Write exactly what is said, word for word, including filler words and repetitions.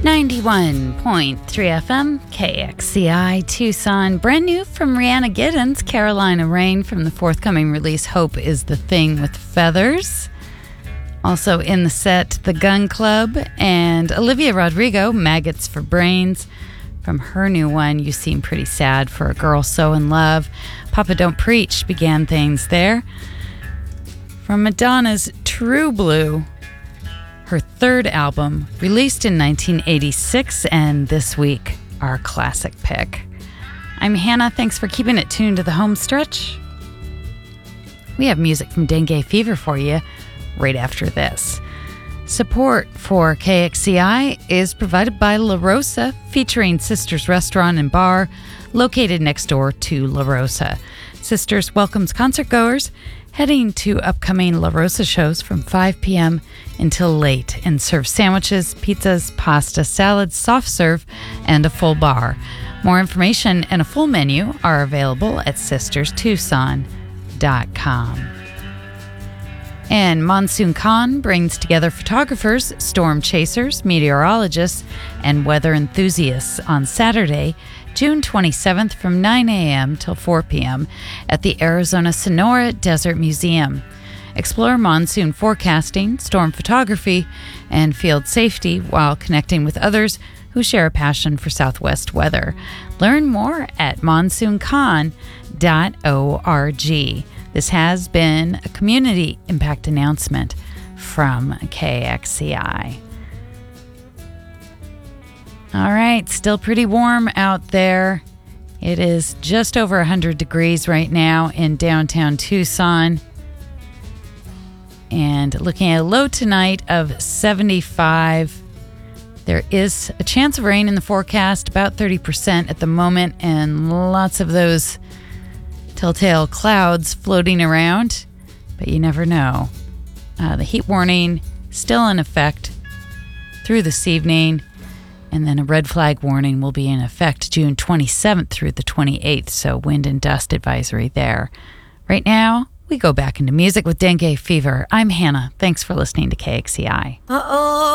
ninety-one point three F M, K X C I, Tucson. Brand new from Rihanna Giddens, Carolina Rain, from the forthcoming release Hope is the Thing with Feathers. Also in the set, The Gun Club and Olivia Rodrigo, Maggots for Brains. From her new one, You Seem Pretty Sad for a Girl So in Love. Papa Don't Preach began things there. From Madonna's True Blue, her third album, released in nineteen eighty-six, and this week, our classic pick. I'm Hannah. Thanks for keeping it tuned to the home stretch. We have music from Dengue Fever for you right after this. Support for K X C I is provided by La Rosa, featuring Sisters Restaurant and Bar, located next door to La Rosa. Sisters welcomes concertgoers heading to upcoming La Rosa shows from five p.m. until late and serves sandwiches, pizzas, pasta, salads, soft serve, and a full bar. More information and a full menu are available at sisters tucson dot com. And Monsoon Con brings together photographers, storm chasers, meteorologists, and weather enthusiasts on Saturday, June twenty-seventh from nine a.m. till four p.m. at the Arizona Sonora Desert Museum. Explore monsoon forecasting, storm photography, and field safety while connecting with others who share a passion for Southwest weather. Learn more at monsoon con dot org. This has been a community impact announcement from K X C I. All right, still pretty warm out there. It is just over one hundred degrees right now in downtown Tucson. And looking at a low tonight of seventy-five. There is a chance of rain in the forecast, about thirty percent at the moment, and lots of those telltale clouds floating around, but you never know. Uh, the heat warning still in effect through this evening, and then a red flag warning will be in effect June twenty-seventh through the twenty-eighth, so wind and dust advisory there. Right now, we go back into music with Dengue Fever. I'm Hannah. Thanks for listening to K X C I. Uh-oh.